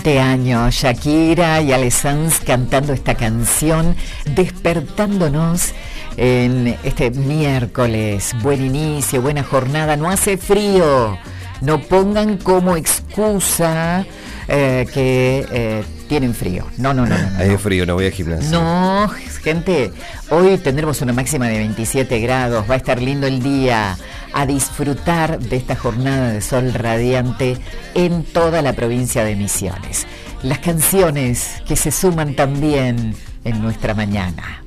20 años, Shakira y Ale Sanz cantando esta canción, despertándonos en este miércoles. Buen inicio, buena jornada, no hace frío. No pongan como excusa que tienen frío. No. Hay frío, no voy al gimnasio. No, gente, hoy tendremos una máxima de 27 grados, va a estar lindo el día. A disfrutar de esta jornada de sol radiante en toda la provincia de Misiones. Las canciones que se suman también en nuestra mañana.